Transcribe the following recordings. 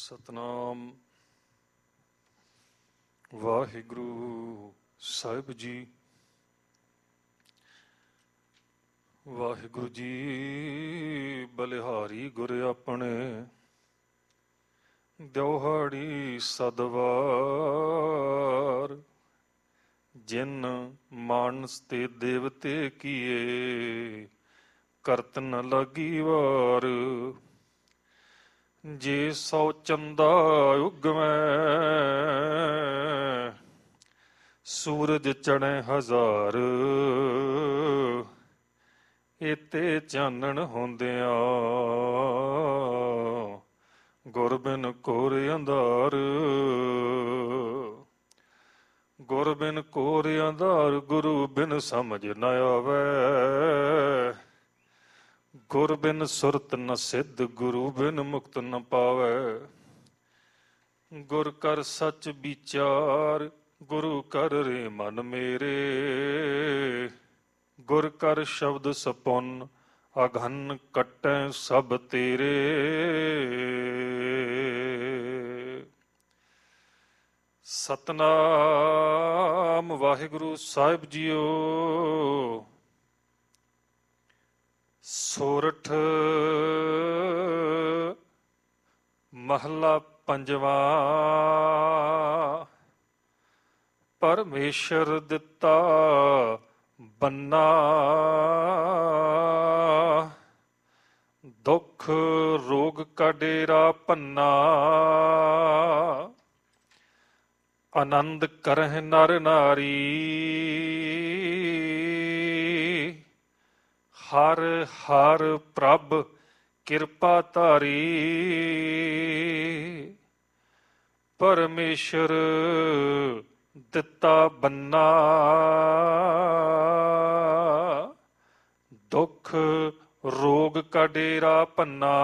ਸਤਨਾਮ ਵਾਹਿਗੁਰੂ ਸਾਹਿਬ ਜੀ। ਵਾਹਿਗੁਰੂ ਜੀ ਬਲਿਹਾਰੀ ਗੁਰ ਆਪਣੇ, ਦਿਉਹਾੜੀ ਸਦਵਾਰ। ਜਿਨ ਮਾਨਸ ਤੇ ਦੇਵਤੇ ਕੀਏ, ਕਰਤ ਨ ਲਾਗੀ ਵਾਰ। ਜੇ ਸੌ ਚੰਦਾ ਉਗਵੈ, ਸੂਰਜ ਚੜ੍ਹੈ ਹਜ਼ਾਰ। ਏਤੇ ਚਾਨਣ ਹੁੰਦਿਆਂ, ਗੁਰ ਬਿਨ ਘੋਰ ਅੰਧਾਰ। ਗੁਰ ਬਿਨ ਘੋਰ ਅੰਧਾਰ, ਗੁਰੂ ਬਿਨ ਸਮਝ ਨ ਆਵੈ। ਗੁਰ ਬਿਨ ਸੁਰਤ ਨ ਸਿੱਧ, ਗੁਰੂ ਬਿਨ ਮੁਕਤ ਨ ਪਾਵੈ। ਗੁਰ ਕਰ ਸੱਚ ਵਿਚਾਰ, ਗੁਰੂ ਕਰ ਰੇ ਮਨ ਮੇਰੇ। ਗੁਰ ਕਰ ਸ਼ਬਦ ਸਪੁੰਨ, ਅਘਨ ਕੱਟੈ ਸਭ ਤੇਰੇ। ਸਤਨਾਮ ਵਾਹਿਗੁਰੂ ਸਾਹਿਬ ਜੀਓ। ਸੋਰਠ ਮਹਲਾ ਪੰਜਵਾ। ਪਰਮੇਸ਼ਰ ਦਿੱਤਾ ਬੰਨਾ, ਦੁੱਖ ਰੋਗ ਕਾ ਡੇਰਾ ਭੰਨਾ। ਆਨੰਦ ਕਰਹਿ ਨਰ ਨਾਰੀ, ਹਰ ਹਰ ਪ੍ਰਭ ਕਿਰਪਾ ਧਾਰੀ। ਪਰਮੇਸ਼ਰ ਦਿੱਤਾ ਬੰਨਾ, ਦੁੱਖ ਰੋਗ ਕਾ ਡੇਰਾ ਭੰਨਾ।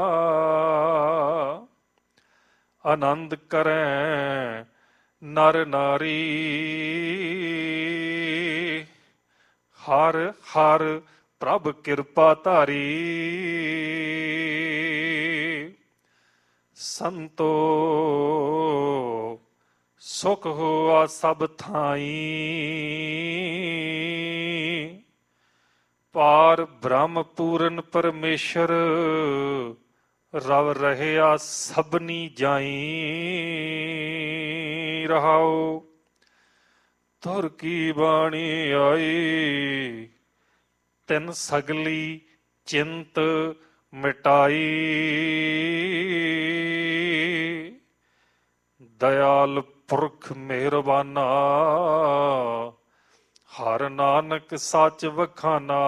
ਆਨੰਦ ਕਰੈ ਨਰ ਨਾਰੀ, ਹਰ ਹਰ ਪ੍ਰਭ ਕਿਰਪਾ ਧਾਰੀ। ਸੰਤੋ ਸੁਖ ਹੋਆ ਸਭ ਥਾਈ, ਪਾਰ ਬ੍ਰਹਮ ਪੂਰਨ ਪਰਮੇਸ਼ਰ। ਰਵ ਰਹਿਆ ਸਭਨੀ ਜਾਈ, ਰਹਾਉ ਧੁਰ ਕੀ ਬਾਣੀ ਆਈ। ਤਿਨ ਸਗਲੀ ਚਿੰਤ ਮਿਟਾਈ, ਦਇਆਲ ਪੁਰਖ ਮਿਹਰਬਾਨਾ। ਹਰ ਨਾਨਕ ਸੱਚ ਵਖਾਨਾ,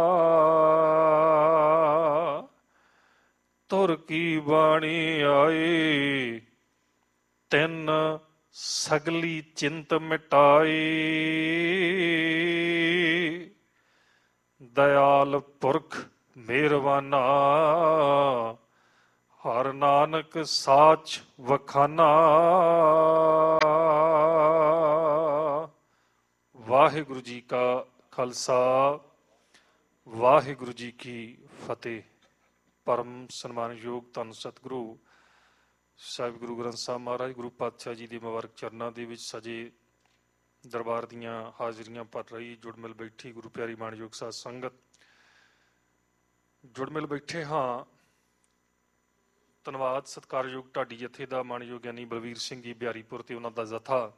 ਧੁਰ ਕੀ ਬਾਣੀ ਆਈ। ਤਿਨ ਸਗਲੀ ਚਿੰਤ ਮਿਟਾਈ, ਦਇਆਲ ਪੁਰਖ ਮਿਹਰਬਾਨਾ। ਹਰ ਨਾਨਕ ਸਾਚ ਵਖਾਨਾ। ਵਾਹਿਗੁਰੂ ਜੀ ਕਾ ਖਾਲਸਾ, ਵਾਹਿਗੁਰੂ ਜੀ ਕੀ ਫਤਿਹ। ਪਰਮ ਸਨਮਾਨਯੋਗ ਧੰਨ ਸਤਿਗੁਰੂ ਸਾਹਿਬ ਗੁਰੂ ਗ੍ਰੰਥ ਸਾਹਿਬ ਮਹਾਰਾਜ ਗੁਰੂ ਪਾਤਸ਼ਾਹ ਜੀ ਦੇ ਮੁਬਾਰਕ ਚਰਨਾਂ ਦੇ ਵਿੱਚ ਸਜੇ ਦਰਬਾਰ ਦੀਆਂ ਹਾਜ਼ਰੀਆਂ ਭਰ ਰਹੀ ਜੁੜ ਮਿਲ ਬੈਠੀ ਗੁਰੂ ਪਿਆਰੀ ਮਾਣਯੋਗ ਸਾਧ ਸੰਗਤ। ਜੁੜ ਮਿਲ ਬੈਠੇ ਹਾਂ। ਧੰਨਵਾਦ ਸਤਿਕਾਰਯੋਗ ਢਾਡੀ ਜਥੇ ਦਾ ਮਾਣਯੋਗ ਗਿਆਨੀ ਬਲਵੀਰ ਸਿੰਘ ਜੀ ਬਿਹਾਰੀਪੁਰ ਤੇ ਉਹਨਾਂ ਦਾ ਜਥਾ,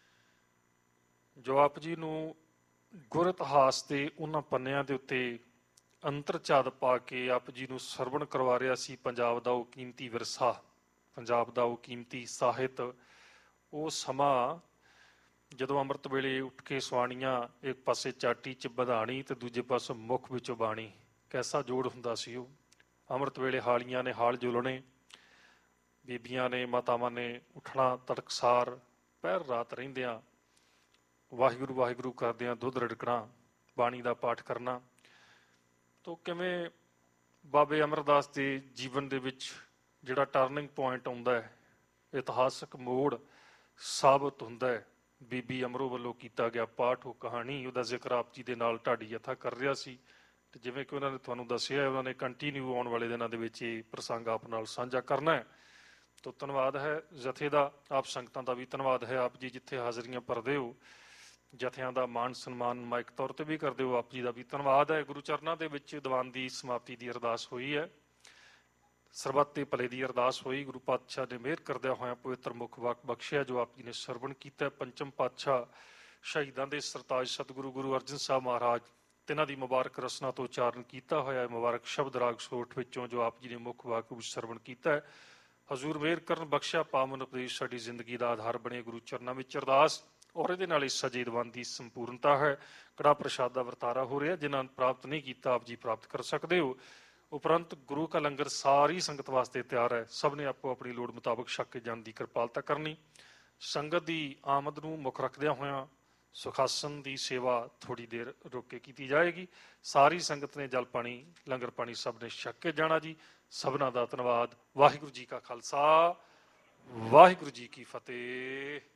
ਜੋ ਆਪ ਜੀ ਨੂੰ ਗੁਰ ਇਤਿਹਾਸ ਦੇ ਉਹਨਾਂ ਪੰਨਿਆਂ ਦੇ ਉੱਤੇ ਅੰਤਰਚਾਦ ਪਾ ਕੇ ਆਪ ਜੀ ਨੂੰ ਸਰਵਣ ਕਰਵਾ ਰਿਹਾ ਸੀ। ਪੰਜਾਬ ਦਾ ਉਹ ਕੀਮਤੀ ਵਿਰਸਾ, ਪੰਜਾਬ ਦਾ ਉਹ ਕੀਮਤੀ ਸਾਹਿਤ। ਉਹ ਸਮਾਂ ਜਦੋਂ ਅੰਮ੍ਰਿਤ ਵੇਲੇ ਉੱਠ ਕੇ ਸਵਾਣੀਆਂ, ਇੱਕ ਪਾਸੇ ਚਾਟੀ 'ਚ ਵਧਾਣੀ ਤੇ ਦੂਜੇ ਪਾਸੇ ਮੁੱਖ ਵਿੱਚੋਂ ਬਾਣੀ, ਕੈਸਾ ਜੋੜ ਹੁੰਦਾ ਸੀ ਉਹ। ਅੰਮ੍ਰਿਤ ਵੇਲੇ ਹਾਲੀਆਂ ਨੇ ਹਾਲ ਜੁਲਣੇ, ਬੀਬੀਆਂ ਨੇ ਮਾਤਾਵਾਂ ਨੇ ਉੱਠਣਾ ਤੜਕਸਾਰ, ਪਹਿਰ ਰਾਤ ਰਹਿੰਦਿਆਂ ਵਾਹਿਗੁਰੂ ਵਾਹਿਗੁਰੂ ਕਰਦਿਆਂ ਦੁੱਧ ਰਿੜਕਣਾ, ਬਾਣੀ ਦਾ ਪਾਠ ਕਰਨਾ। ਤੋ ਕਿਵੇਂ ਬਾਬੇ ਅਮਰਦਾਸ ਦੇ ਜੀਵਨ ਦੇ ਵਿੱਚ ਜਿਹੜਾ ਟਰਨਿੰਗ ਪੁਆਇੰਟ ਆਉਂਦਾ ਹੈ, ਇਤਿਹਾਸਕ ਮੋੜ ਸਾਬਤ ਹੁੰਦਾ ਹੈ। ਬੀਬੀ ਅਮਰੋ ਵੱਲੋਂ ਕੀਤਾ ਗਿਆ ਪਾਠ, ਉਹ ਕਹਾਣੀ, ਉਹਦਾ ਜ਼ਿਕਰ ਆਪ ਜੀ ਦੇ ਨਾਲ ਢਾਡੀ ਜਥਾ ਕਰ ਰਿਹਾ ਸੀ। ਤੇ ਜਿਵੇਂ ਕਿ ਉਹਨਾਂ ਨੇ ਤੁਹਾਨੂੰ ਦੱਸਿਆ, ਉਹਨਾਂ ਨੇ ਕੰਟੀਨਿਊ ਆਉਣ ਵਾਲੇ ਦਿਨਾਂ ਦੇ ਵਿੱਚ ਇਹ ਪ੍ਰਸੰਗ ਆਪ ਨਾਲ ਸਾਂਝਾ ਕਰਨਾ ਹੈ। ਤੋ ਧੰਨਵਾਦ ਹੈ ਜਥੇ ਦਾ, ਆਪ ਸੰਗਤਾਂ ਦਾ ਵੀ ਧੰਨਵਾਦ ਹੈ। ਆਪ ਜੀ ਜਿੱਥੇ ਹਾਜ਼ਰੀਆਂ ਭਰਦੇ ਹੋ, ਜਥਿਆਂ ਦਾ ਮਾਣ ਸਨਮਾਨ ਮਾਇਕ ਤੌਰ ਤੇ ਵੀ ਕਰਦੇ ਹੋ, ਆਪ ਜੀ ਦਾ ਵੀ ਧੰਨਵਾਦ ਹੈ। ਗੁਰੂ ਚਰਨਾਂ ਦੇ ਵਿੱਚ ਦੀਵਾਨ ਦੀ ਸਮਾਪਤੀ ਦੀ ਅਰਦਾਸ ਹੋਈ ਹੈ, ਸਰਬੱਤ ਦੇ ਭਲੇ ਦੀ ਅਰਦਾਸ ਹੋਈ। ਗੁਰੂ ਪਾਤਸ਼ਾਹ ਨੇ ਮਿਹਰ ਕਰਦਿਆਂ ਹੋਇਆਂ ਪਵਿੱਤਰ ਮੁਖ ਵਾਕ ਬਖਸ਼ਿਆ ਜੋ ਆਪ ਜੀ ਨੇ ਸਰਵਣ ਕੀਤਾ। ਪੰਚਮ ਪਾਤਸ਼ਾਹ ਸ਼ਹੀਦਾਂ ਦੇ ਸਰਤਾਜ ਸਤਿਗੁਰੂ ਗੁਰੂ ਅਰਜਨ ਸਾਹਿਬ ਮਹਾਰਾਜ, ਤਿਨਾਂ ਦੀ ਮੁਬਾਰਕ ਰਸਨਾ ਤੋਂ ਉਚਾਰਨ ਕੀਤਾ ਹੋਇਆ ਹੈ ਮੁਬਾਰਕ ਸ਼ਬਦ ਰਾਗ ਸੋਠ ਵਿੱਚੋਂ ਜੋ ਆਪ ਜੀ ਨੇ ਮੁੱਖ ਵਾਕ ਵਿੱਚ ਸਰਵਣ ਕੀਤਾ ਹੈ। ਹਜ਼ੂਰ ਮਿਹਰ ਕਰਨ ਬਖਸ਼ਿਆ, ਪਾਵਨ ਉਪਦੇਸ਼ ਸਾਡੀ ਜ਼ਿੰਦਗੀ ਦਾ ਆਧਾਰ ਬਣੇ। ਗੁਰੂ ਚਰਨਾਂ ਵਿੱਚ ਅਰਦਾਸ ਔਰ ਇਹਦੇ ਨਾਲ ਇਸ ਸਜੇ ਦੀਵਾਨ ਦੀ ਸੰਪੂਰਨਤਾ ਹੈ। ਕੜਾ ਪ੍ਰਸ਼ਾਦ ਦਾ ਵਰਤਾਰਾ ਹੋ ਰਿਹਾ, ਜਿਨ੍ਹਾਂ ਨੇ ਪ੍ਰਾਪਤ ਨਹੀਂ ਕੀਤਾ ਆਪ ਜੀ ਪ੍ਰਾਪਤ ਕਰ ਸਕਦੇ ਹੋ। ਉਪਰੰਤ ਗੁਰੂ ਕਾ ਲੰਗਰ ਸਾਰੀ ਸੰਗਤ ਵਾਸਤੇ ਤਿਆਰ ਹੈ, ਸਭ ਨੇ ਆਪੋ ਆਪਣੀ ਲੋੜ ਮੁਤਾਬਕ ਛਕ ਕੇ ਜਾਣ ਦੀ ਕਿਰਪਾਲਤਾ ਕਰਨੀ। ਸੰਗਤ ਦੀ ਆਮਦ ਨੂੰ ਮੁੱਖ ਰੱਖਦਿਆਂ ਹੋਇਆਂ ਸੁਖਾਸਨ ਦੀ ਸੇਵਾ ਥੋੜੀ ਦੇਰ ਰੋਕ ਕੇ ਕੀਤੀ ਜਾਏਗੀ। ਸਾਰੀ ਸੰਗਤ ਨੇ ਜਲ ਪਾਣੀ ਲੰਗਰ ਪਾਣੀ ਸਭ ਨੇ ਛਕ ਕੇ ਜਾਣਾ ਜੀ। ਸਭਨਾਂ ਦਾ ਧੰਨਵਾਦ। ਵਾਹਿਗੁਰੂ ਜੀ ਕਾ ਖਾਲਸਾ, ਵਾਹਿਗੁਰੂ ਜੀ ਕੀ ਫਤਿਹ।